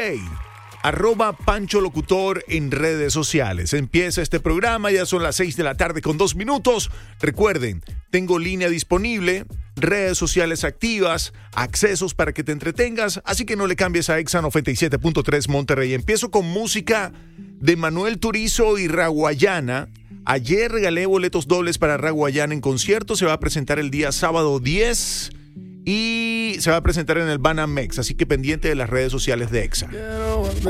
Play. @Pancho Locutor en redes sociales. Empieza este programa, ya son las 6 de la tarde con 2 minutos. Recuerden, tengo línea disponible, redes sociales activas, accesos para que te entretengas, así que no le cambies a Exa 97.3 Monterrey. Empiezo con música de Manuel Turizo y Raguayana. Ayer regalé boletos dobles para Raguayana en concierto. Se va a presentar el día sábado 10 y se va a presentar en el Banamex, así que pendiente de las redes sociales de Exa.